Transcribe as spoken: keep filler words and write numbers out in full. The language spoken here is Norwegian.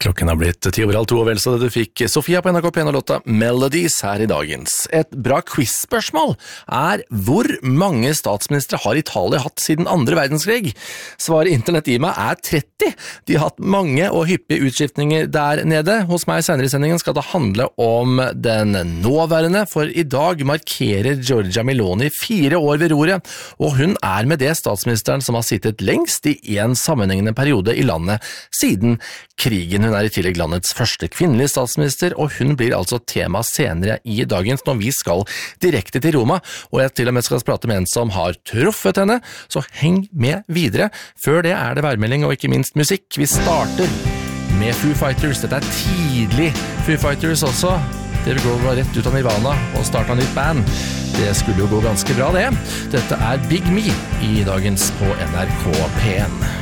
Klokken har blitt ti over halv to, og vel så du fikk Sofia på N R K P og låta Melodies her i dagens. Et bra quiz-spørsmål er hvor mange statsministre har Italia hatt siden andre verdenskrig? Svaret internett i meg er tretti. De har hatt mange og hyppige utskiftninger der nede. Hos meg senere i sendingen skal det handle om den nåværende, for i dag markerer Giorgia Meloni fire år ved roret, og hun er med det statsministeren som har sittet lengst i en sammenhengende periode i landet siden krigen. Hun er i tillegg landets første kvinnelige statsminister, og hun blir altså tema senere i dagens når vi skal direkte til Roma, og jeg til og med skal prate med en som har truffet henne, så heng med videre. Før det er det værmelding og ikke minst musikk. Vi starter med Foo Fighters. Dette er tidlig Foo Fighters også. Det vil gå rett ut av Nirvana og starte en nytt band. Det skulle jo gå ganske bra det. Dette er Big Me i dagens på N R K P en.